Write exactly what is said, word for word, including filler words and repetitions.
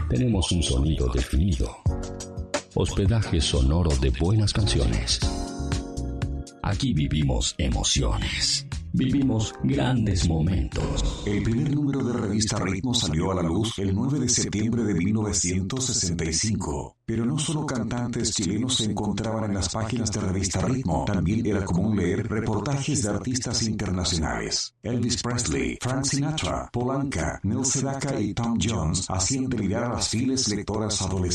tenemos un sonido definido. Hospedaje sonoro de buenas canciones. Aquí vivimos emociones. Vivimos grandes momentos. El primer número de Revista Ritmo salió a la luz el nueve de septiembre de mil novecientos sesenta y cinco. Pero no solo cantantes chilenos se encontraban en las páginas de Revista Ritmo, también era común leer reportajes de artistas internacionales. Elvis Presley, Frank Sinatra, Paul Anka, Neil Sedaka y Tom Jones hacían delirar a las fieles lectoras adolescentes.